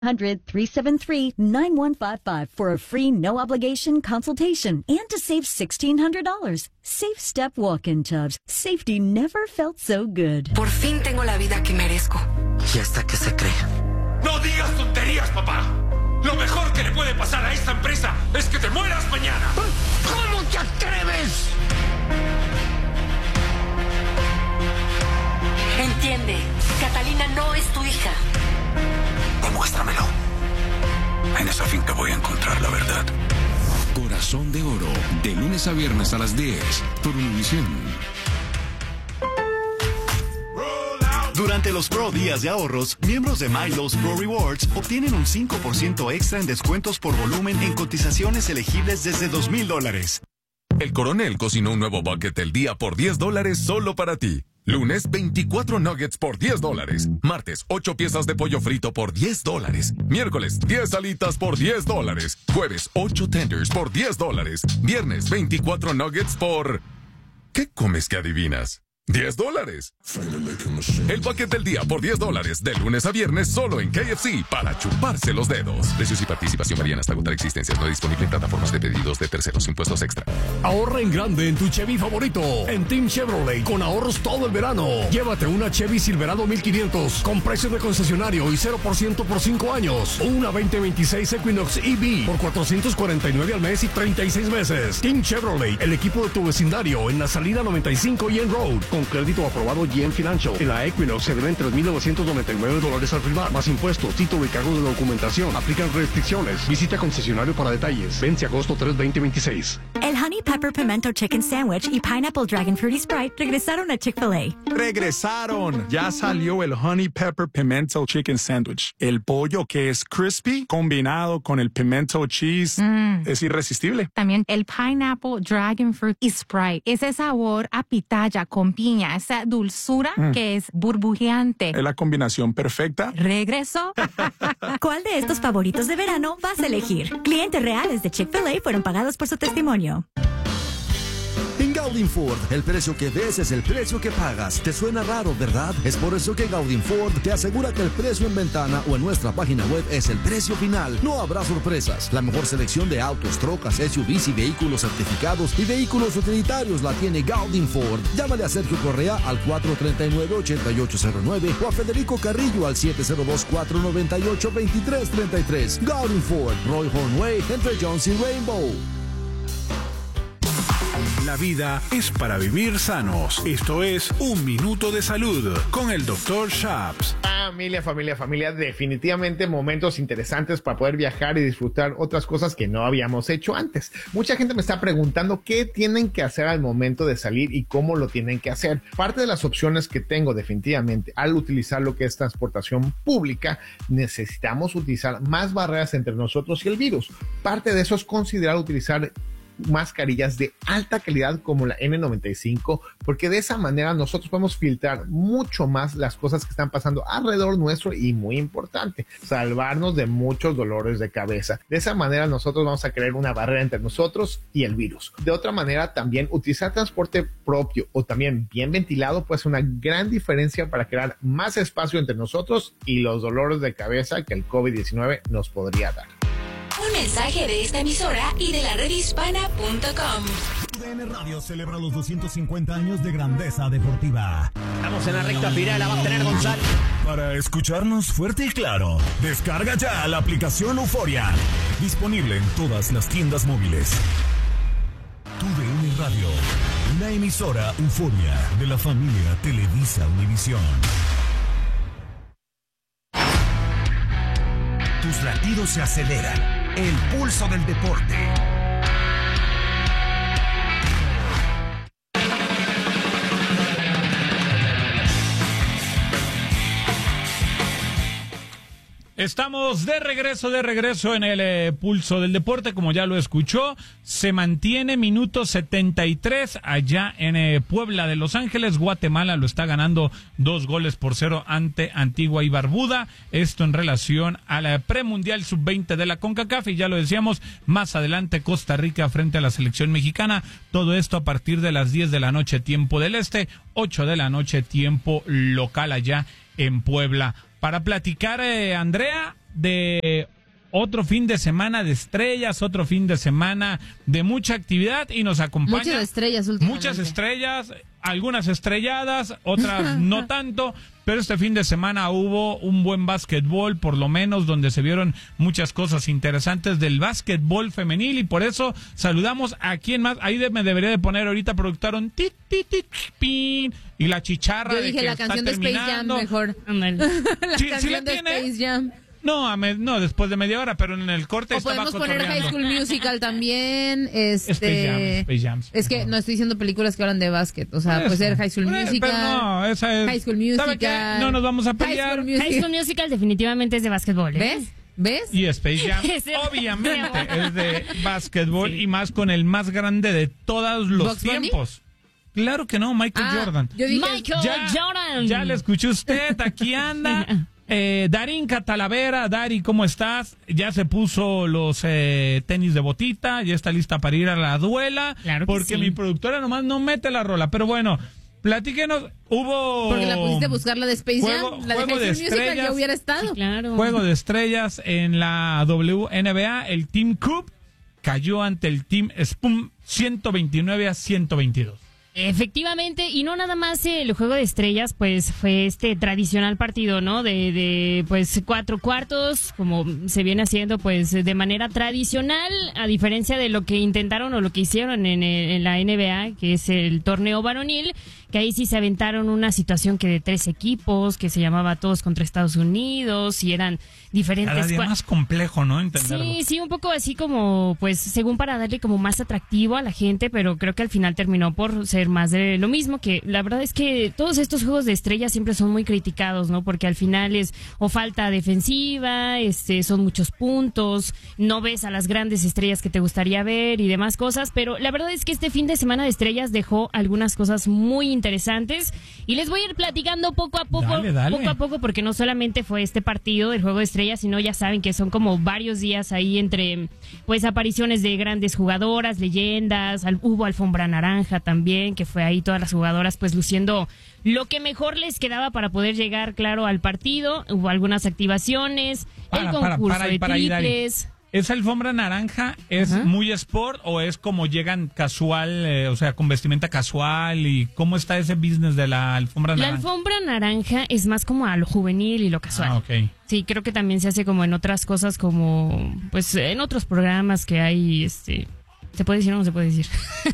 1-800-373-9155 for a free no-obligation consultation and to save $1,600. Safe Step Walk-in Tubs. Safety never felt so good. Por fin tengo la vida que merezco. ¿Y hasta qué se cree? ¡No digas tonterías, papá! Lo mejor que le puede pasar a esta empresa es que te mueras mañana. ¿Cómo te atreves? Entiende, Catalina no es tu hija. Demuéstramelo. En esa finca voy a encontrar la verdad. Corazón de Oro, de lunes a viernes a las 10, por Univisión. Durante los Pro Días de Ahorros, miembros de Milo's Pro Rewards obtienen un 5% extra en descuentos por volumen en cotizaciones elegibles desde $2,000. El Coronel cocinó un nuevo bucket del día por $10 solo para ti. Lunes, 24 nuggets por $10. Martes, 8 piezas de pollo frito por $10. Miércoles, 10 alitas por $10. Jueves, 8 tenders por $10. Viernes, 24 nuggets por... ¿Qué comes que adivinas? $10. El paquete del día por $10, de lunes a viernes solo en KFC, para chuparse los dedos. Precios y participación varían hasta agotar existencias. No disponible en plataformas de pedidos de terceros, impuestos extra. Ahorra en grande en tu Chevy favorito. En Team Chevrolet, con ahorros todo el verano. Llévate una Chevy Silverado 1500 con precio de concesionario y 0% por 5 años. O una 2026 Equinox EV por $449 al mes y 36 meses. Team Chevrolet, el equipo de tu vecindario, en la salida 95 y en Road. Con crédito aprobado GM Financial. En la Equinox se deben $3,999 al firmar, más impuestos, título y cargo de documentación. Aplican restricciones. Visita concesionario para detalles. Vence agosto 3, 2026. El Honey Pepper Pimento Chicken Sandwich y Pineapple Dragon Fruity Sprite regresaron a Chick-fil-A. ¡Regresaron! Ya salió el Honey Pepper Pimento Chicken Sandwich. El pollo que es crispy combinado con el pimento cheese es irresistible. También el Pineapple Dragon Fruit y Sprite. Ese sabor a pitaya con piña, esa dulzura que es burbujeante. Es la combinación perfecta. ¿Regreso? ¿Cuál de estos favoritos de verano vas a elegir? Clientes reales de Chick-fil-A fueron pagados por su testimonio. En Gaudin Ford, el precio que ves es el precio que pagas. ¿Te suena raro, verdad? Es por eso que Gaudin Ford te asegura que el precio en ventana o en nuestra página web es el precio final. No habrá sorpresas. La mejor selección de autos, trocas, SUVs y vehículos certificados y vehículos utilitarios la tiene Gaudin Ford. Llámale a Sergio Correa al 439-8809 o a Federico Carrillo al 702-498-2333. Gaudin Ford, Roy Hornway, entre Jones y Rainbow. La vida es para vivir sanos. Esto es Un Minuto de Salud con el Dr. Shaps. Familia, definitivamente momentos interesantes para poder viajar y disfrutar otras cosas que no habíamos hecho antes. Mucha gente me está preguntando qué tienen que hacer al momento de salir y cómo lo tienen que hacer. Parte de las opciones que tengo definitivamente al utilizar lo que es transportación pública, necesitamos utilizar más barreras entre nosotros y el virus. Parte de eso es considerar utilizar mascarillas de alta calidad como la N95, porque de esa manera nosotros podemos filtrar mucho más las cosas que están pasando alrededor nuestro y, muy importante, salvarnos de muchos dolores de cabeza. De esa manera nosotros vamos a crear una barrera entre nosotros y el virus. De otra manera, también utilizar transporte propio o también bien ventilado puede ser una gran diferencia para crear más espacio entre nosotros y los dolores de cabeza que el COVID-19 nos podría dar. Un mensaje de esta emisora y de la redhispana.com. TUDN Radio celebra los 250 años de grandeza deportiva. Estamos en la recta final, la va a obtener González. Para escucharnos fuerte y claro, descarga ya la aplicación Euforia. Disponible en todas las tiendas móviles. TUDN Radio, una emisora Euforia de la familia Televisa Univisión. Tus latidos se aceleran. El pulso del deporte. Estamos de regreso en el pulso del deporte, como ya lo escuchó. Se mantiene minuto 73 allá en Puebla de Los Ángeles. Guatemala lo está ganando 2-0 ante Antigua y Barbuda. Esto en relación a la premundial sub-20 de la CONCACAF. Y ya lo decíamos, más adelante Costa Rica frente a la selección mexicana. Todo esto a partir de las 10 de la noche tiempo del este, 8 de la noche tiempo local allá en Puebla. Para platicar, Andrea, de otro fin de semana de estrellas, otro fin de semana de mucha actividad y nos acompaña. Muchas estrellas últimamente. Muchas estrellas, algunas estrelladas, otras no tanto, pero este fin de semana hubo un buen básquetbol, por lo menos, donde se vieron muchas cosas interesantes del básquetbol femenil y por eso saludamos a quien más. Ahí me debería de poner ahorita, productor, un tit, tit, tit, pin, y la chicharra. Yo dije de que la canción de Space Jam mejor. La Sí, canción de Space Jam. No, después de media hora, pero en el corte o estaba podemos poner High School Musical también. Space Jam. Es que no estoy diciendo películas que hablan de básquet. O sea, puede ser High School Musical. Pero no, esa es. High School Musical. No nos vamos a pelear. High School Musical definitivamente es de básquetbol. ¿Ves? Y Space Jam, obviamente, es de básquetbol y más con el más grande de todos los tiempos. Claro que no, Michael Jordan. Yo dije, Jordan. Ya le escuché usted, aquí anda. Darín Catalavera, Dari, ¿cómo estás? Ya se puso los tenis de botita, ya está lista para ir a la duela, claro que porque sí. mi productora nomás no mete la rola, pero bueno, platíquenos, hubo... Porque la pusiste a buscar la de Space Jam, la de High School Musical ya hubiera estado. Sí, claro. Juego de estrellas en la WNBA, el Team Cup cayó ante el Team Spum 129-122. Efectivamente, y no nada más el juego de estrellas, pues fue este tradicional partido, ¿no? De pues 4 cuartos, como se viene haciendo pues de manera tradicional, a diferencia de lo que intentaron o lo que hicieron en la NBA, que es el torneo varonil, que ahí sí se aventaron una situación que de 3 equipos, que se llamaba Todos contra Estados Unidos, y eran diferentes... Cada día más complejo, ¿no? Entenderlo. Sí, un poco así como, pues, según para darle como más atractivo a la gente, pero creo que al final terminó por ser más de lo mismo, que la verdad es que todos estos juegos de estrellas siempre son muy criticados, ¿no? Porque al final es o falta defensiva, son muchos puntos, no ves a las grandes estrellas que te gustaría ver y demás cosas, pero la verdad es que este fin de semana de estrellas dejó algunas cosas muy interesantes y les voy a ir platicando poco a poco, Dale. poco a poco, porque no solamente fue este partido del juego de estrellas, sino ya saben que son como varios días ahí entre pues apariciones de grandes jugadoras, leyendas, hubo alfombra naranja también, que fue ahí todas las jugadoras pues luciendo lo que mejor les quedaba para poder llegar, claro, al partido. Hubo algunas activaciones, el concurso de triples. ¿Esa alfombra naranja es muy sport o es como llegan casual, o sea, con vestimenta casual? ¿Y cómo está ese business de la alfombra naranja? La alfombra naranja es más como a lo juvenil y lo casual. Ok. Sí, creo que también se hace como en otras cosas, como pues en otros programas que hay, ¿se puede decir o no se puede decir?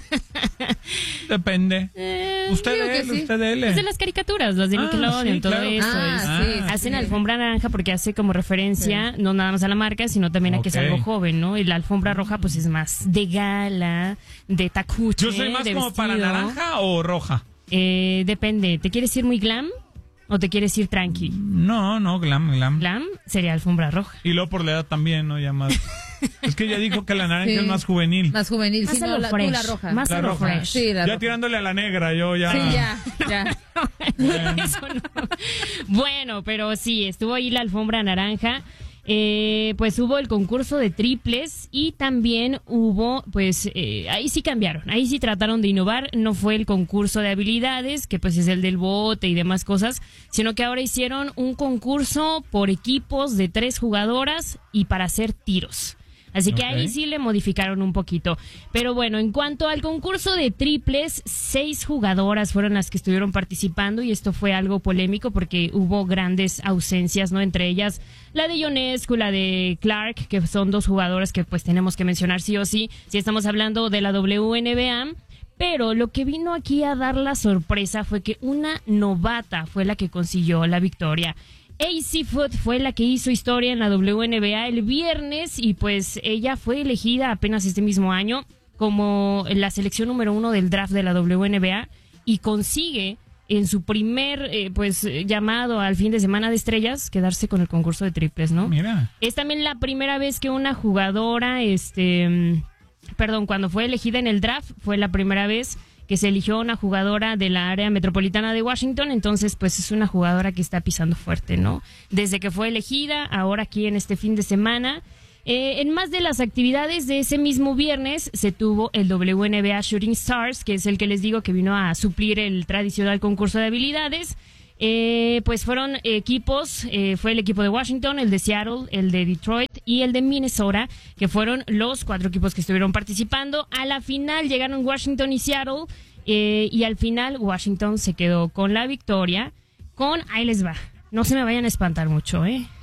Depende. Usted Es de las caricaturas, las de Nickelodeon, sí, todo claro. eso. Hacen alfombra naranja porque hace como referencia, no nada más a la marca, sino también a que es algo joven, ¿no? Y la alfombra roja pues es más de gala, de tacuche. ¿Yo soy más de como vestido. para naranja o roja? Depende. ¿Te quieres ir muy glam o te quieres ir tranqui? No, glam. Glam sería alfombra roja. Y luego por la edad también, ¿no? Ya más... Es que ya dijo que la naranja es más juvenil. Más juvenil, más sí, a no, lo tú la roja. Más la a lo roja. fresh. Sí, la ya roja. tirándole a la negra, yo ya... Sí, ya. Bueno. Eso no. Bueno, pero sí, estuvo ahí la alfombra naranja. Pues hubo el concurso de triples y también hubo, pues, ahí sí cambiaron, ahí sí trataron de innovar, no fue el concurso de habilidades, que pues es el del bote y demás cosas, sino que ahora hicieron un concurso por equipos de 3 jugadoras y para hacer tiros. Así que ahí sí le modificaron un poquito. Pero bueno, en cuanto al concurso de triples, 6 jugadoras fueron las que estuvieron participando y esto fue algo polémico porque hubo grandes ausencias, ¿no? Entre ellas la de Ionescu, la de Clark, que son 2 jugadoras que pues tenemos que mencionar sí o sí, si estamos hablando de la WNBA. Pero lo que vino aquí a dar la sorpresa fue que una novata fue la que consiguió la victoria. AC Foot fue la que hizo historia en la WNBA el viernes y pues ella fue elegida apenas este mismo año como la selección número 1 del draft de la WNBA y consigue en su primer llamado al fin de semana de estrellas quedarse con el concurso de triples, ¿no? Mira. Es también la primera vez que una jugadora, cuando fue elegida en el draft, fue la primera vez que se eligió una jugadora de la área metropolitana de Washington, entonces pues es una jugadora que está pisando fuerte, ¿no? Desde que fue elegida, ahora aquí en este fin de semana. En más de las actividades de ese mismo viernes, se tuvo el WNBA Shooting Stars, que es el que les digo que vino a suplir el tradicional concurso de habilidades. pues fueron equipos, fue el equipo de Washington, el de Seattle, el de Detroit y el de Minnesota, que fueron los 4 equipos que estuvieron participando. A la final llegaron Washington y Seattle, y al final Washington se quedó con la victoria, ahí les va, no se me vayan a espantar mucho,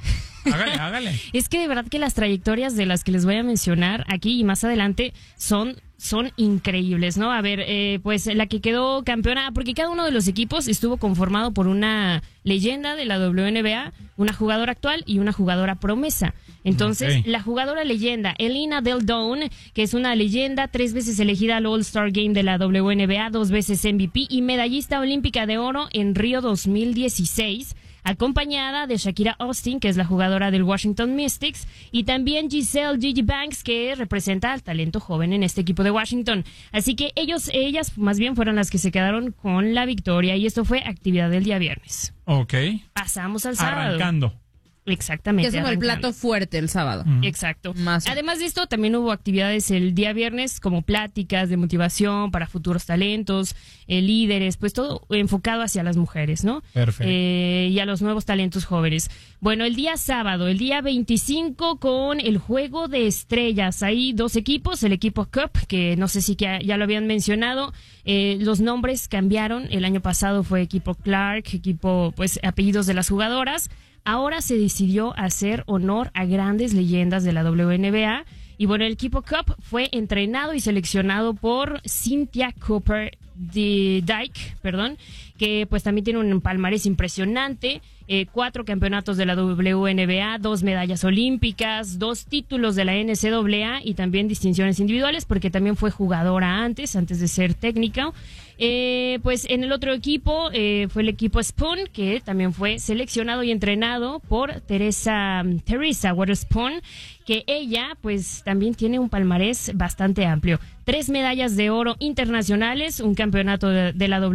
Hágale. Es que de verdad que las trayectorias de las que les voy a mencionar aquí y más adelante son increíbles, ¿no? A ver, pues la que quedó campeona, porque cada uno de los equipos estuvo conformado por una leyenda de la WNBA, una jugadora actual y una jugadora promesa. Entonces, La jugadora leyenda, Elena Del Don, que es una leyenda, 3 veces elegida al All-Star Game de la WNBA, 2 veces MVP y medallista olímpica de oro en Río 2016, acompañada de Shakira Austin, que es la jugadora del Washington Mystics, y también Giselle Gigi Banks, que representa al talento joven en este equipo de Washington. Así que ellas más bien fueron las que se quedaron con la victoria, y esto fue actividad del día viernes. Ok. Pasamos al sábado. Arrancando. Exactamente. Que es como el plato fuerte el sábado. Exacto. Además de esto, también hubo actividades el día viernes, como pláticas de motivación para futuros talentos, líderes, pues todo enfocado hacia las mujeres, ¿no? Perfecto. Y a los nuevos talentos jóvenes. Bueno, el día sábado, el día 25, con el Juego de Estrellas. Hay 2 equipos, el equipo Cup, que no sé si ya lo habían mencionado. Los nombres cambiaron. El año pasado fue equipo Clark, equipo, pues, apellidos de las jugadoras. Ahora se decidió hacer honor a grandes leyendas de la WNBA. Y bueno, el equipo Cup fue entrenado y seleccionado por Cynthia Cooper Dyke, que pues también tiene un palmarés impresionante. 4 campeonatos de la WNBA, 2 medallas olímpicas, 2 títulos de la NCAA y también distinciones individuales, porque también fue jugadora antes de ser técnica. Pues en el otro equipo fue el equipo Spoon, que también fue seleccionado y entrenado por Teresa Waterspoon, que ella pues también tiene un palmarés bastante amplio. 3 medallas de oro internacionales, un campeonato de la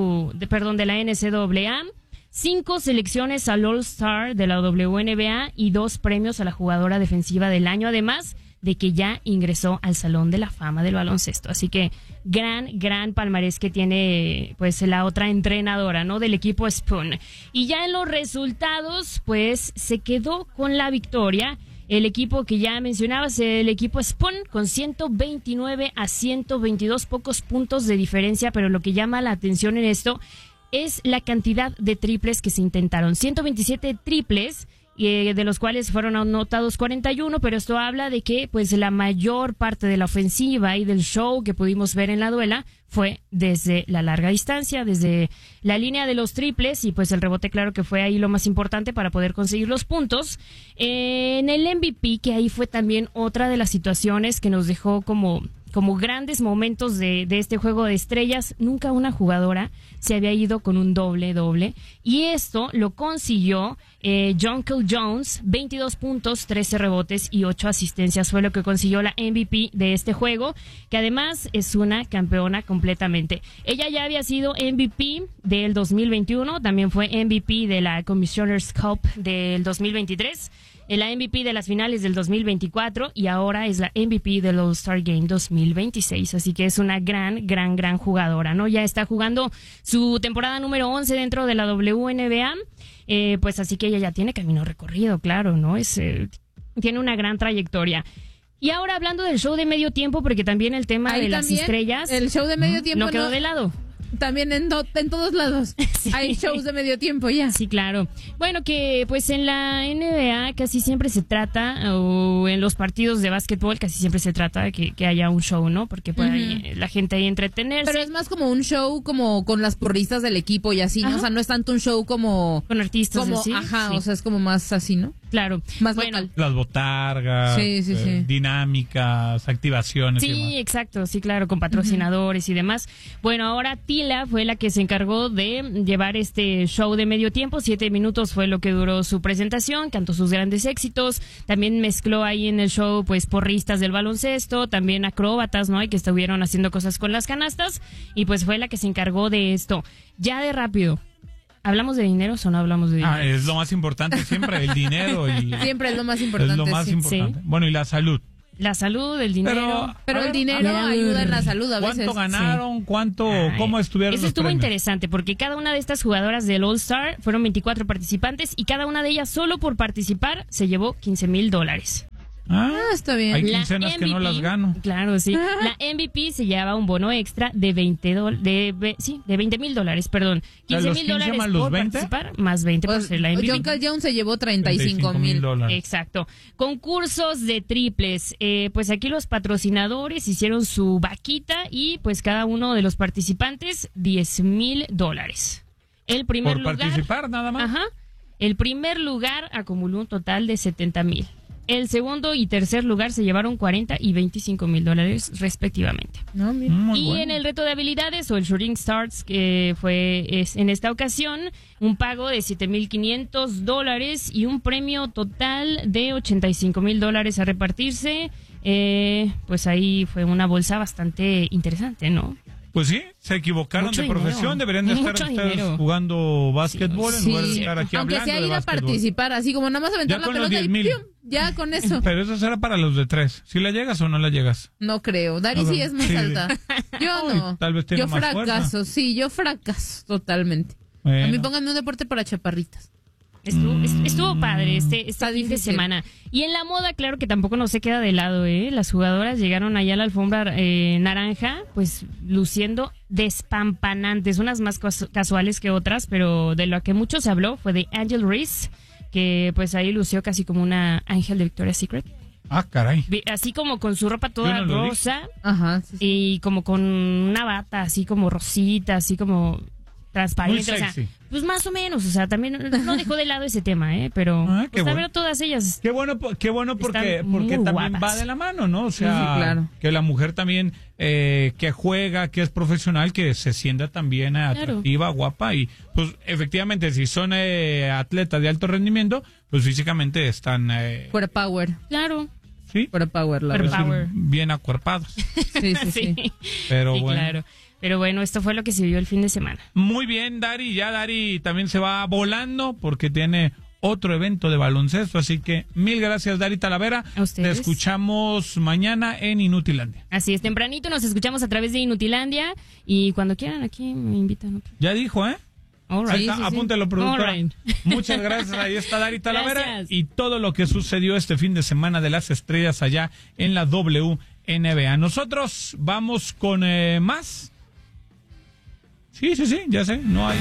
NCAA, 5 selecciones al All-Star de la WNBA y 2 premios a la jugadora defensiva del año, además de que ya ingresó al Salón de la Fama del baloncesto. Así que gran palmarés que tiene pues la otra entrenadora, ¿no?, del equipo Spoon. Y ya en los resultados, pues se quedó con la victoria el equipo que ya mencionabas, el equipo Spoon, con 129-122, pocos puntos de diferencia, pero lo que llama la atención en esto es la cantidad de triples que se intentaron. 127 triples, de los cuales fueron anotados 41, pero esto habla de que pues la mayor parte de la ofensiva y del show que pudimos ver en la duela fue desde la larga distancia, desde la línea de los triples, y pues el rebote, claro que fue ahí lo más importante para poder conseguir los puntos. En el MVP, que ahí fue también otra de las situaciones que nos dejó como grandes momentos de este Juego de Estrellas, nunca una jugadora se había ido con un doble, y esto lo consiguió Jonquel Jones, 22 puntos, 13 rebotes y 8 asistencias, fue lo que consiguió la MVP de este juego, que además es una campeona completamente. Ella ya había sido MVP del 2021, también fue MVP de la Commissioner's Cup del 2023, la MVP de las finales del 2024 y ahora es la MVP del All-Star Game 2026. Así que es una gran jugadora, ¿no? Ya está jugando su temporada número 11 dentro de la WNBA. Pues así que ella ya tiene camino recorrido, claro, ¿no? Tiene una gran trayectoria. Y ahora hablando del show de medio tiempo, porque también el tema de las estrellas, el show de medio tiempo no quedó de lado. También en todos lados hay shows de medio tiempo ya. Sí, claro. Bueno, que pues en la NBA casi siempre se trata, o en los partidos de básquetbol casi siempre se trata que haya un show, ¿no? Porque puede la gente ahí entretenerse. Pero es más como un show como con las porristas del equipo y así, ¿no? O sea, no es tanto un show como con artistas, como, así. Ajá, sí. O sea, es como más así, ¿no? Claro. Más bueno, local. Las botargas, dinámicas, activaciones. Sí, exacto, sí, claro, con patrocinadores y demás. Bueno, ahora Tila fue la que se encargó de llevar este show de medio tiempo. 7 minutos fue lo que duró su presentación, cantó sus grandes éxitos, también mezcló ahí en el show pues porristas del baloncesto, también acróbatas, ¿no? Y que estuvieron haciendo cosas con las canastas, y pues fue la que se encargó de esto. Ya de rápido, ¿hablamos de dinero o no hablamos de dinero? Es lo más importante siempre, el dinero. Siempre es lo más importante. Es lo más importante. Sí. Bueno, y la salud. La salud, el dinero. Pero el dinero ayuda en la salud a veces. ¿Cuánto ganaron? Sí. ¿Cómo estuvieron Eso los estuvo premios? interesante porque cada una de estas jugadoras del All-Star fueron 24 participantes y cada una de ellas solo por participar se llevó $15,000. Está bien. Hay quincenas que no las gano. Claro, sí. La MVP se llevaba un bono extra de $20,000, perdón. $15,000 más los por 20? participar, más 20 por ser la MVP. Jonka Jones se llevó $35,000. Exacto. Concursos de triples. Pues aquí los patrocinadores hicieron su vaquita y pues cada uno de los participantes $10,000. El primer Por lugar, participar, nada más. Ajá. El primer lugar acumuló un total de $70,000. El segundo y tercer lugar se llevaron $40,000 y $25,000 respectivamente. En el reto de habilidades o el Shooting Stars, que es en esta ocasión un pago de $7,500 y un premio total de $85,000 a repartirse. Pues ahí fue una bolsa bastante interesante, ¿no? Pues sí, se equivocaron Mucho de dinero. profesión, deberían de estar Mucho ustedes dinero. jugando básquetbol en lugar de estar aquí Aunque hablando sea de ir a básquetbol. participar, así como nada más aventar Ya la con los pelota y 10,000. ¡pium! Ya con eso. Pero eso será para los de 3. ¿Si la llegas o no la llegas? No creo. Dari sí es más Sí. alta. Yo Ay, no. tal vez tiene yo más fracaso, fuerza. sí, yo fracaso totalmente. Bueno. A mí pónganme un deporte para chaparritas. Estuvo padre este fin de difícil. semana. Y en la moda, claro que tampoco no se queda de lado, ¿eh? Las jugadoras llegaron allá a la alfombra naranja, pues luciendo despampanantes, unas más casuales que otras, pero de lo que mucho se habló fue de Angel Reese, que pues ahí lució casi como una ángel de Victoria's Secret. Ah, caray. Así como con su ropa toda Yo no lo vi. rosa. Ajá. Y como con una bata así como rosita, así como transparente. Muy O sea, sexy. pues más o menos, o sea, también no dejó de lado ese tema, pero qué pues, a bueno. ver todas ellas. Qué bueno porque Están muy también guapas. va de la mano, ¿no? O sea, Sí, claro. que la mujer también que juega, que es profesional, que se sienta también atractiva, guapa y pues efectivamente si son atletas de alto rendimiento, pues físicamente están Fuera power. Claro. sí, Fuera power, la pero verdad. sí, bien acuerpados. Sí. Pero Sí, bueno. claro. Pero bueno, esto fue lo que se vio el fin de semana. Muy bien, Dari. Ya Dari también se va volando porque tiene otro evento de baloncesto. Así que mil gracias, Dari Talavera. A ustedes. Te escuchamos mañana en Inutilandia. Así es, tempranito nos escuchamos a través de Inutilandia y cuando quieran aquí me invitan otro. Ya dijo, ¿eh? All right. Ahí está, Sí, sí. apúntelo, productora. All right. Muchas gracias. Ahí está Dari Talavera. Gracias. Y todo lo que sucedió este fin de semana de las estrellas allá en la WNBA. Nosotros vamos con más. Sí, ya sé, no hay.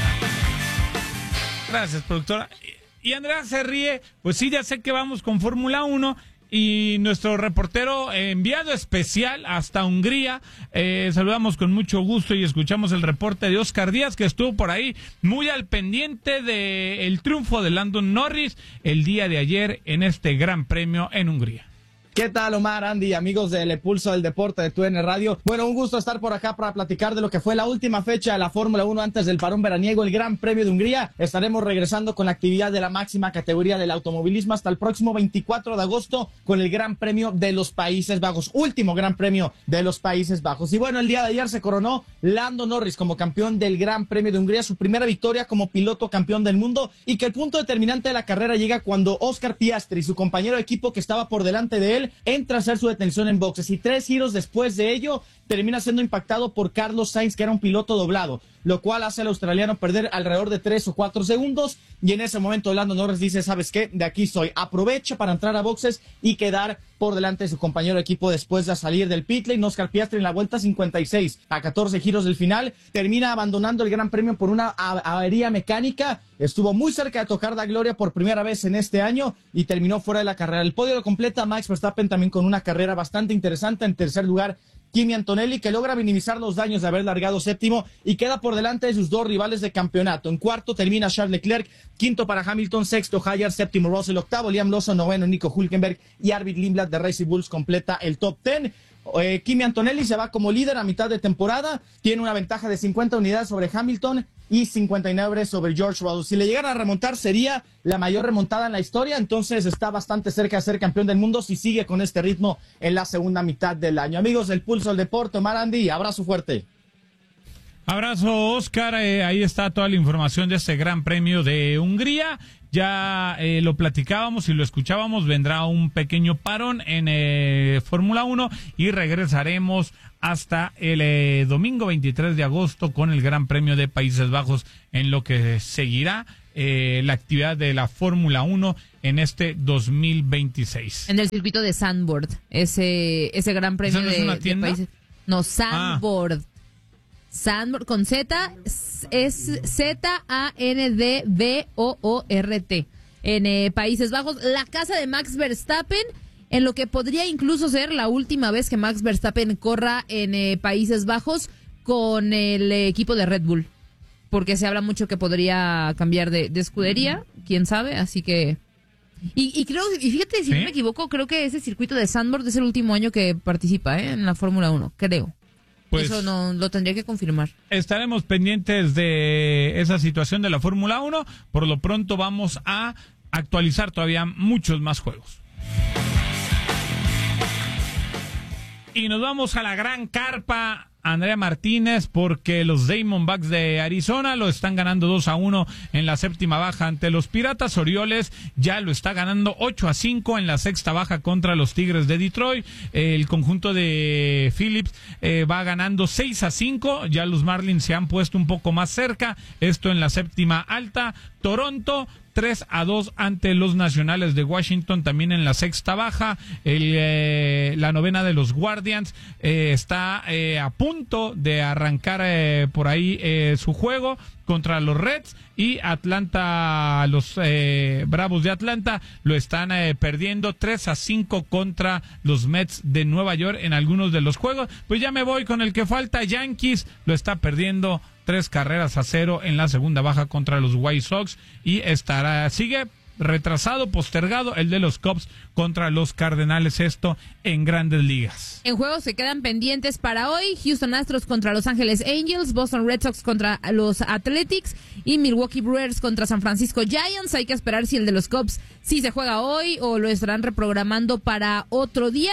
Gracias, productora. Y Andrea se ríe, pues sí, ya sé que vamos con Fórmula 1 y nuestro reportero enviado especial hasta Hungría. Saludamos con mucho gusto y escuchamos el reporte de Oscar Díaz, que estuvo por ahí muy al pendiente del triunfo de Lando Norris el día de ayer en este Gran Premio en Hungría. ¿Qué tal, Omar, Andy, amigos del Pulso del Deporte de TUDN Radio? Bueno, un gusto estar por acá para platicar de lo que fue la última fecha de la Fórmula 1 antes del parón veraniego, el Gran Premio de Hungría. Estaremos regresando con la actividad de la máxima categoría del automovilismo hasta el próximo 24 de agosto con el Gran Premio de los Países Bajos, último Gran Premio de los Países Bajos. Y bueno, el día de ayer se coronó Lando Norris como campeón del Gran Premio de Hungría, su primera victoria como piloto campeón del mundo, y que el punto determinante de la carrera llega cuando Oscar Piastri, su compañero de equipo que estaba por delante de él, entra a hacer su detención en boxes y 3 giros después de ello termina siendo impactado por Carlos Sainz, que era un piloto doblado, lo cual hace al australiano perder alrededor de 3 o 4 segundos y en ese momento Lando Norris dice, ¿sabes qué? De aquí soy. Aprovecha para entrar a boxes y quedar por delante de su compañero de equipo después de salir del pit lane. Oscar Piastri en la vuelta 56 a 14 giros del final termina abandonando el Gran Premio por una avería mecánica. Estuvo muy cerca de tocar la gloria por primera vez en este año y terminó fuera de la carrera. El podio lo completa Max Verstappen también con una carrera bastante interesante. En tercer lugar, Kimi Antonelli, que logra minimizar los daños de haber largado séptimo y queda por delante de sus dos rivales de campeonato. En cuarto termina Charles Leclerc, quinto para Hamilton, sexto Hayar, séptimo Russell, octavo Liam Lawson, noveno Nico Hülkenberg y Arvid Lindblad de Racing Bulls completa el top 10. Kimi Antonelli se va como líder a mitad de temporada, tiene una ventaja de 50 unidades sobre Hamilton y 59 sobre George Russell. Si le llegara a remontar sería la mayor remontada en la historia, entonces está bastante cerca de ser campeón del mundo si sigue con este ritmo en la segunda mitad del año. Amigos del Pulso del Deporte, Omar, Andy, abrazo fuerte. Abrazo, Oscar. Ahí está toda la información de este Gran Premio de Hungría. ya lo platicábamos y lo escuchábamos, vendrá un pequeño parón en Fórmula 1 y regresaremos hasta el domingo 23 de agosto con el Gran Premio de Países Bajos, en lo que seguirá la actividad de la Fórmula 1 en este 2026. En el circuito de Zandvoort, ese Gran Premio ¿Eso no es una tienda? de Países... No, Zandvoort. Zandvoort con Z, es Zandvoort. En Países Bajos, la casa de Max Verstappen, en lo que podría incluso ser la última vez que Max Verstappen corra en Países Bajos con el equipo de Red Bull. Porque se habla mucho que podría cambiar de escudería, quién sabe, así que... Y creo, y fíjate, si no me equivoco, creo que ese circuito de Zandvoort es el último año que participa en la Fórmula 1, creo. Pues eso no lo tendría que confirmar. Estaremos pendientes de esa situación de la Fórmula 1. Por lo pronto vamos a actualizar todavía muchos más juegos. Y nos vamos a la gran carpa, Andrea Martínez, porque los Diamondbacks de Arizona lo están ganando 2-1 en la séptima baja ante los Piratas. Orioles ya lo está ganando 8-5 en la sexta baja contra los Tigres de Detroit. El conjunto de Phillips va ganando 6-5. Ya los Marlins se han puesto un poco más cerca. Esto en la séptima alta. Toronto 3-2 ante los Nacionales de Washington, también en la sexta baja. La novena de los Guardians está a punto de arrancar por ahí su juego contra los Reds, y Atlanta, los Bravos de Atlanta lo están perdiendo 3-5 contra los Mets de Nueva York en algunos de los juegos. Pues ya me voy con el que falta. Yankees lo está perdiendo 3-0 en la segunda baja contra los White Sox, y sigue retrasado, postergado el de los Cubs contra los Cardenales, esto en Grandes Ligas. En juegos se quedan pendientes para hoy: Houston Astros contra Los Ángeles Angels, Boston Red Sox contra los Athletics y Milwaukee Brewers contra San Francisco Giants. Hay que esperar si el de los Cubs sí se juega hoy o lo estarán reprogramando para otro día.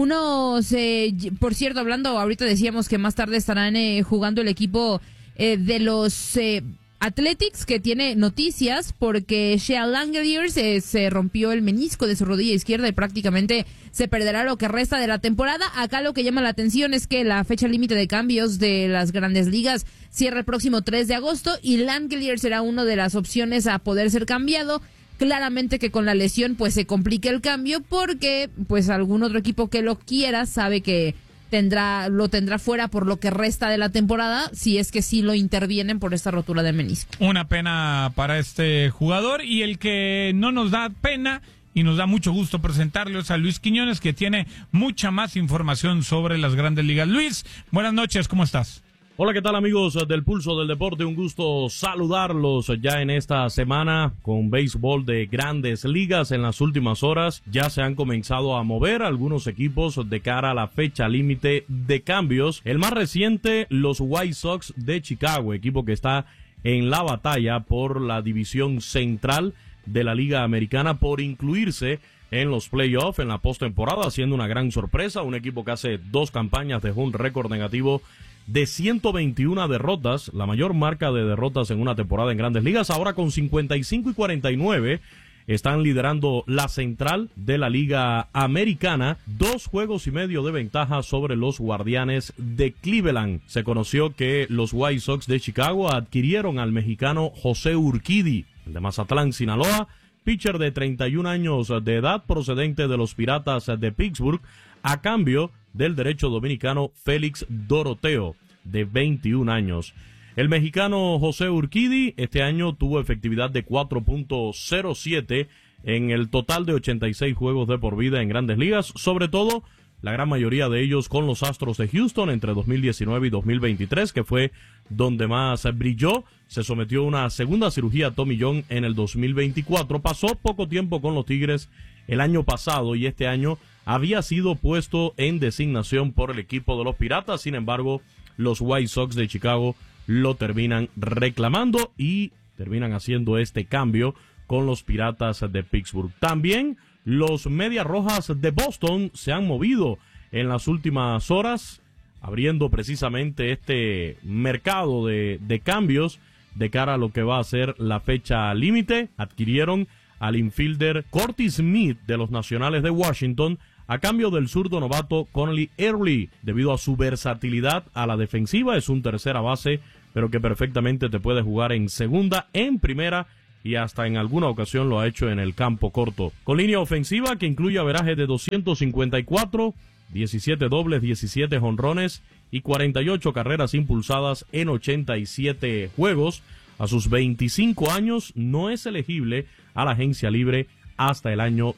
Por cierto, hablando, ahorita decíamos que más tarde estarán jugando el equipo de los Athletics, que tiene noticias porque Shea Langeliers se rompió el menisco de su rodilla izquierda y prácticamente se perderá lo que resta de la temporada. Acá lo que llama la atención es que la fecha límite de cambios de las Grandes Ligas cierra el próximo 3 de agosto y Langeliers será una de las opciones a poder ser cambiado. Claramente que con la lesión pues se complica el cambio, porque pues algún otro equipo que lo quiera sabe que lo tendrá fuera por lo que resta de la temporada, si es que sí lo intervienen por esta rotura de menisco. Una pena para este jugador, y el que no nos da pena y nos da mucho gusto presentarlo es a Luis Quiñones, que tiene mucha más información sobre las Grandes Ligas. Luis, buenas noches, ¿cómo estás? Hola, ¿qué tal, amigos del Pulso del Deporte? Un gusto saludarlos ya en esta semana con béisbol de Grandes Ligas. En las últimas horas ya se han comenzado a mover algunos equipos de cara a la fecha límite de cambios. El más reciente, los White Sox de Chicago, equipo que está en la batalla por la división central de la Liga Americana, por incluirse en los playoffs, en la postemporada, haciendo una gran sorpresa. Un equipo que hace 2 campañas dejó un récord negativo de 121 derrotas, la mayor marca de derrotas en una temporada en Grandes Ligas. Ahora con 55-49 están liderando la central de la Liga Americana, 2 juegos y medio de ventaja sobre los Guardianes de Cleveland. Se conoció que los White Sox de Chicago adquirieron al mexicano José Urquidy, el de Mazatlán, Sinaloa, pitcher de 31 años de edad procedente de los Piratas de Pittsburgh, a cambio del derecho dominicano Félix Doroteo, de 21 años. El mexicano José Urquidy este año tuvo efectividad de 4.07 en el total de 86 juegos de por vida en Grandes Ligas, sobre todo la gran mayoría de ellos con los Astros de Houston entre 2019 y 2023, que fue donde más brilló. Se sometió a una segunda cirugía Tommy John en el 2024. Pasó poco tiempo con los Tigres el año pasado y este año había sido puesto en designación por el equipo de los Piratas. Sin embargo, los White Sox de Chicago lo terminan reclamando y terminan haciendo este cambio con los Piratas de Pittsburgh. También los Medias Rojas de Boston se han movido en las últimas horas, abriendo precisamente este mercado de cambios de cara a lo que va a ser la fecha límite. Adquirieron al infielder Curtis Smith de los Nacionales de Washington a cambio del zurdo novato Connelly Early, debido a su versatilidad a la defensiva. Es un tercera base, pero que perfectamente te puede jugar en segunda, en primera y hasta en alguna ocasión lo ha hecho en el campo corto. Con línea ofensiva que incluye averaje de 254, 17 dobles, 17 jonrones y 48 carreras impulsadas en 87 juegos. A sus 25 años no es elegible a la agencia libre hasta el año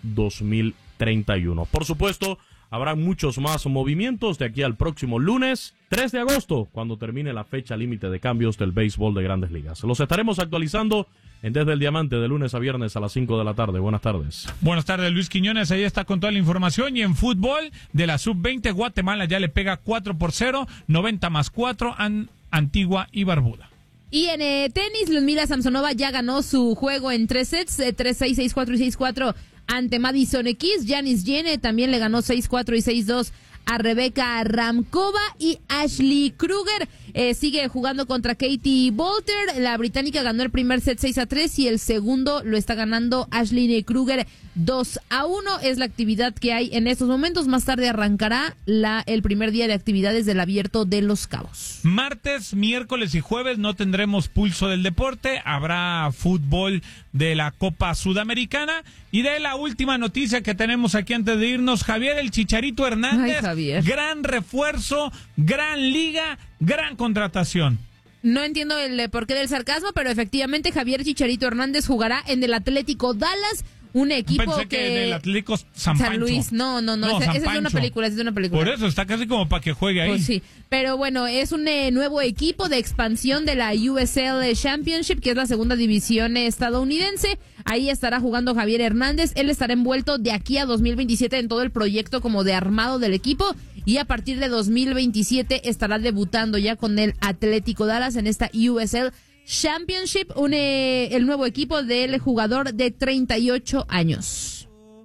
2031. Por supuesto, habrá muchos más movimientos de aquí al próximo lunes, 3 de agosto, cuando termine la fecha límite de cambios del béisbol de Grandes Ligas. Los estaremos actualizando en Desde el Diamante de lunes a viernes a las 5 de la tarde. Buenas tardes. Buenas tardes, Luis Quiñones. Ahí está con toda la información. Y en fútbol de la Sub-20, Guatemala ya le pega 4-0, 90+4 a Antigua y Barbuda. Y en tenis, Ludmila Samsonova ya ganó su juego en 3 sets, 3-6, 6-4 y 6-4 ante Madison Keys. Janis Jene también le ganó 6-4 y 6-2 a Rebeca Ramkova. Y Ashley Kruger sigue jugando contra Katie Boulter. La británica ganó el primer set 6-3 y el segundo lo está ganando Ashley Kruger 2-1. Es la actividad que hay en estos momentos. Más tarde arrancará el primer día de actividades del Abierto de Los Cabos. Martes, miércoles y jueves no tendremos pulso del deporte. Habrá fútbol de la Copa Sudamericana. Y de la última noticia que tenemos aquí antes de irnos, Javier el Chicharito Hernández. Ay, Javier. Gran refuerzo, gran liga, gran contratación. No entiendo el porqué del sarcasmo, pero efectivamente Javier Chicharito Hernández jugará en el Atlético Dallas, un equipo Pensé que en el Atlético San Pancho. Luis, no, esa es una película, Por eso está casi como para que juegue ahí. Pues sí, pero bueno, es un nuevo equipo de expansión de la USL Championship, que es la segunda división estadounidense. Ahí estará jugando Javier Hernández. Él estará envuelto de aquí a 2027 en todo el proyecto como de armado del equipo, y a partir de 2027 estará debutando ya con el Atlético Dallas en esta USL Championship, el nuevo equipo del jugador de 38 años.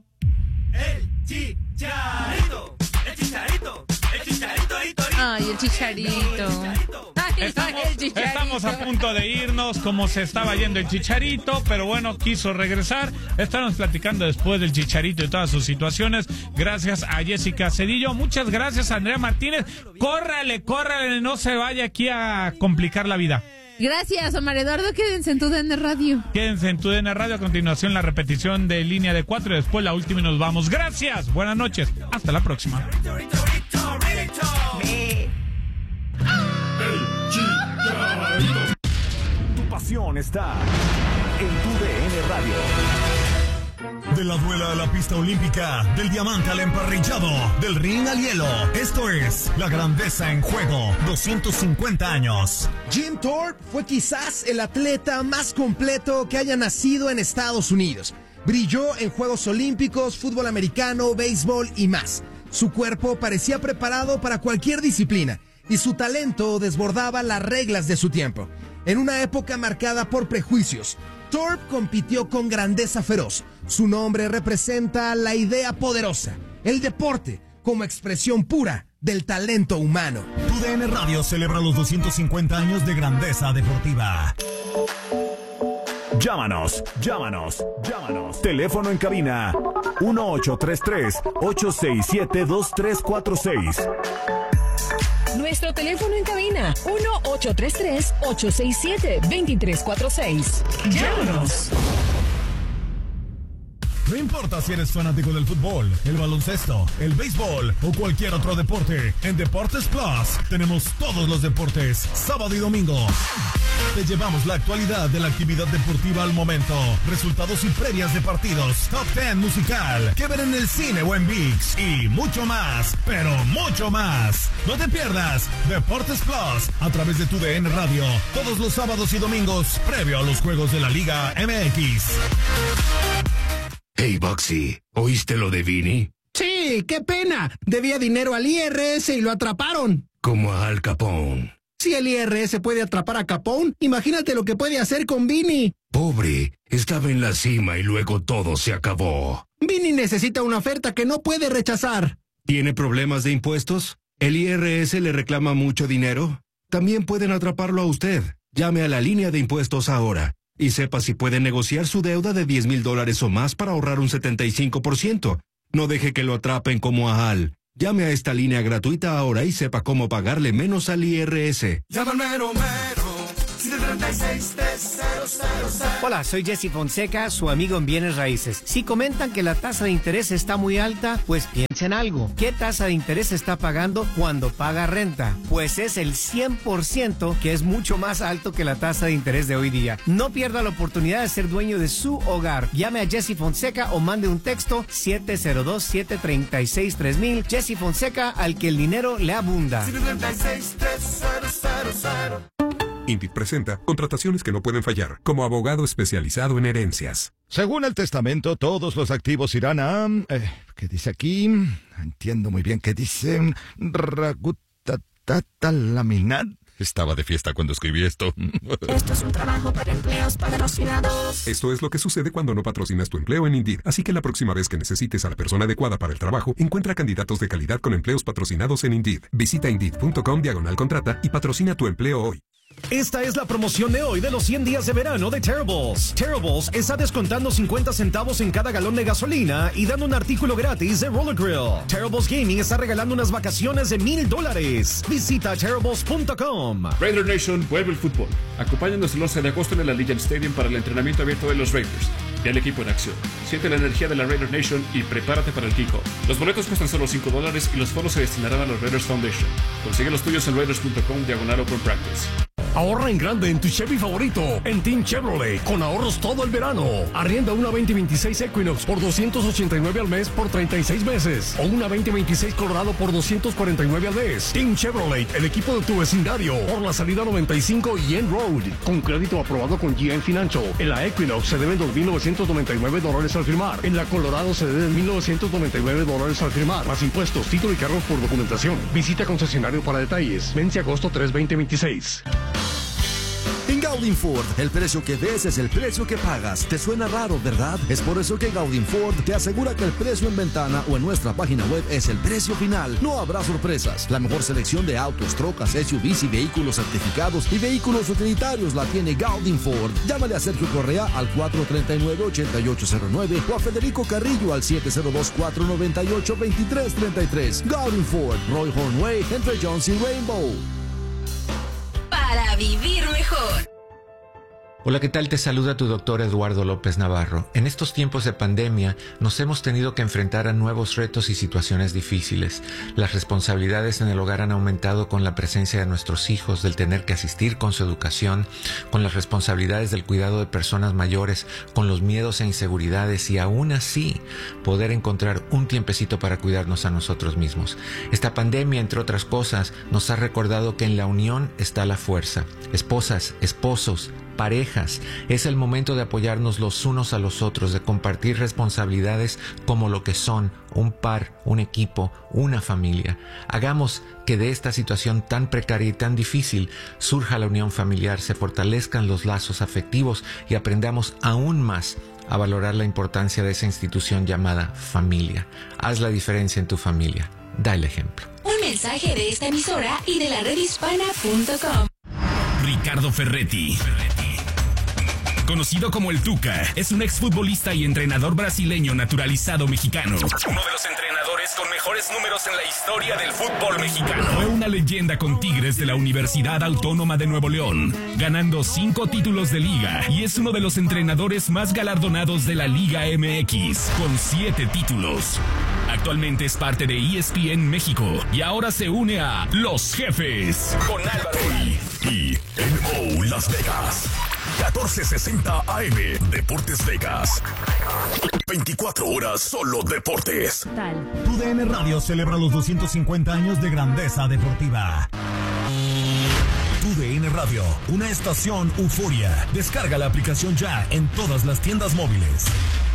El Chicharito, el Chicharito, el Chicharito. Ay, el Chicharito. Estamos a punto de irnos, como se estaba yendo el Chicharito, pero bueno, quiso regresar. Estaremos platicando después del Chicharito y todas sus situaciones. Gracias a Jessica Cedillo. Muchas gracias a Andrea Martínez. Córrale, no se vaya aquí a complicar la vida. Gracias, Omar Eduardo. Quédense en tu DN Radio. Quédense en tu DN Radio. A continuación, la repetición de Línea de 4 y después la última y nos vamos. Gracias. Buenas noches. Hasta la próxima. Tu pasión está en tu DN Radio. De la duela a la pista olímpica, del diamante al emparrillado, del ring al hielo. Esto es La Grandeza en Juego, 250 años. Jim Thorpe fue quizás el atleta más completo que haya nacido en Estados Unidos. Brilló en Juegos Olímpicos, fútbol americano, béisbol y más. Su cuerpo parecía preparado para cualquier disciplina y su talento desbordaba las reglas de su tiempo. En una época marcada por prejuicios, Thorpe compitió con grandeza feroz. Su nombre representa la idea poderosa, el deporte como expresión pura del talento humano. Tu DN Radio celebra los 250 años de grandeza deportiva. Llámanos. Teléfono en cabina 1833-867-2346. Nuestro teléfono en cabina 1833-867-2346. Llámanos. No importa si eres fanático del fútbol, el baloncesto, el béisbol o cualquier otro deporte, en Deportes Plus tenemos todos los deportes, sábado y domingo. Te llevamos la actualidad de la actividad deportiva al momento, resultados y previas de partidos, top 10 musical, que ver en el cine o en ViX y mucho más, pero mucho más. No te pierdas Deportes Plus a través de tu DN Radio, todos los sábados y domingos, previo a los juegos de la Liga MX. Hey, Bugsy, ¿oíste lo de Vinny? Sí, qué pena. Debía dinero al IRS y lo atraparon. Como a Al Capone. Si el IRS puede atrapar a Capone, imagínate lo que puede hacer con Vinny. Pobre, estaba en la cima y luego todo se acabó. Vinny necesita una oferta que no puede rechazar. ¿Tiene problemas de impuestos? ¿El IRS le reclama mucho dinero? También pueden atraparlo a usted. Llame a la línea de impuestos ahora y sepa si puede negociar su deuda de $10,000 o más para ahorrar un 75%. No deje que lo atrapen como a Al. Llame a esta línea gratuita ahora y sepa cómo pagarle menos al IRS. Llama al mero mero, 736-3000. Hola, soy Jesse Fonseca, su amigo en bienes raíces. Si comentan que la tasa de interés está muy alta, pues piensen algo. ¿Qué tasa de interés está pagando cuando paga renta? Pues es el 100%, que es mucho más alto que la tasa de interés de hoy día. No pierda la oportunidad de ser dueño de su hogar. Llame a Jesse Fonseca o mande un texto 702-736-3000. Jesse Fonseca, al que el dinero le abunda. 736-3000. Indeed presenta contrataciones que no pueden fallar, como abogado especializado en herencias. Según el testamento, todos los activos irán a... ¿qué dice aquí? Entiendo muy bien qué dice. Laminar. Estaba de fiesta cuando escribí esto. Esto es un trabajo para empleos patrocinados. Esto es lo que sucede cuando no patrocinas tu empleo en Indeed. Así que la próxima vez que necesites a la persona adecuada para el trabajo, encuentra candidatos de calidad con empleos patrocinados en Indeed. Visita Indeed.com/contrata y patrocina tu empleo hoy. Esta es la promoción de hoy de los 100 días de verano de Terribles. Terribles está descontando 50 centavos en cada galón de gasolina y dando un artículo gratis de Roller Grill. Terribles Gaming está regalando unas vacaciones de $1,000. Visita terribles.com. Raider Nation vuelve el fútbol. Acompáñanos el 11 de agosto en el Allegiant Stadium para el entrenamiento abierto de los Raiders. Ve al equipo en acción. Siente la energía de la Raider Nation y prepárate para el kickoff. Los boletos cuestan solo $5 y los fondos se destinarán a los Raiders Foundation. Consigue los tuyos en raiders.com/open practice. Ahorra en grande en tu Chevy favorito, en Team Chevrolet, con ahorros todo el verano. Arrienda una 2026 Equinox por $289 al mes por 36 meses. O una 2026 Colorado por $249 al mes. Team Chevrolet, el equipo de tu vecindario, por la salida 95 y en Road. Con crédito aprobado con GM Financial. En la Equinox se deben $2,999 al firmar. En la Colorado se deben $1,999 al firmar. Más impuestos, título y cargos por documentación. Visita concesionario para detalles. Vence agosto 3, 2026. En Gaudin Ford, el precio que ves es el precio que pagas. ¿Te suena raro, verdad? Es por eso que Gaudin Ford te asegura que el precio en ventana o en nuestra página web es el precio final. No habrá sorpresas. La mejor selección de autos, trocas, SUVs y vehículos certificados y vehículos utilitarios la tiene Gaudin Ford. Llámale a Sergio Correa al 439-8809 o a Federico Carrillo al 702-498-2333. Gaudin Ford, Roy Hornway, entre Jones y Rainbow. Para vivir mejor. Hola, ¿qué tal? Te saluda tu doctor Eduardo López Navarro. En estos tiempos de pandemia nos hemos tenido que enfrentar a nuevos retos y situaciones difíciles. Las responsabilidades en el hogar han aumentado con la presencia de nuestros hijos, del tener que asistir con su educación, con las responsabilidades del cuidado de personas mayores, con los miedos e inseguridades y aún así poder encontrar un tiempecito para cuidarnos a nosotros mismos. Esta pandemia, entre otras cosas, nos ha recordado que en la unión está la fuerza. Esposas, esposos, parejas, es el momento de apoyarnos los unos a los otros, de compartir responsabilidades como lo que son un par, un equipo, una familia. Hagamos que de esta situación tan precaria y tan difícil surja la unión familiar, se fortalezcan los lazos afectivos y aprendamos aún más a valorar la importancia de esa institución llamada familia. Haz la diferencia en tu familia. Da el ejemplo. Un mensaje de esta emisora y de la redhispana.com. Ricardo Ferretti, conocido como el Tuca, es un exfutbolista y entrenador brasileño naturalizado mexicano. Uno de los entrenadores con mejores números en la historia del fútbol mexicano. Fue una leyenda con Tigres de la Universidad Autónoma de Nuevo León, ganando 5 títulos de liga, y es uno de los entrenadores más galardonados de la Liga MX, con 7 títulos. Actualmente es parte de ESPN México y ahora se une a Los Jefes con Álvaro y NO Las Vegas. 1460 AM Deportes Vegas. 24 horas solo deportes. Tu DN Radio celebra los 250 años de grandeza deportiva. Tu DN Radio, una estación euforia. Descarga la aplicación ya en todas las tiendas móviles.